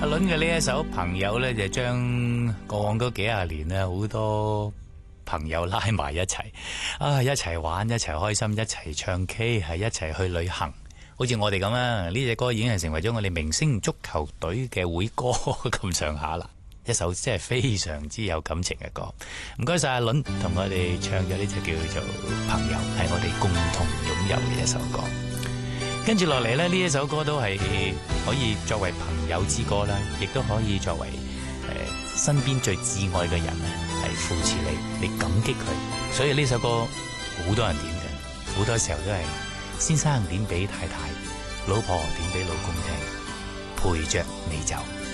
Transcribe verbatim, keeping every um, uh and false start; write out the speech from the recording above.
阿倫嘅呢一首朋友咧，就將過往嗰幾廿年咧好多朋友拉埋一齊啊，一齊玩，一齊開心，一齊唱 K， 係一齊去旅行。好似我哋咁啊，呢隻歌已經係成為咗我哋明星足球隊嘅會歌咁上下啦。一首真係非常之有感情嘅歌。唔該晒阿倫同我哋唱咗呢隻叫做《朋友》，係我哋共同擁有嘅一首歌。跟住落嚟呢，呢一首歌都係可以作為朋友之歌啦，亦都可以作為誒、呃、身邊最摯愛嘅人咧，係扶持你，你感激佢。所以呢首歌好多人點嘅，好多時候都係先生點俾太太，老婆點俾老公聽，陪着你走。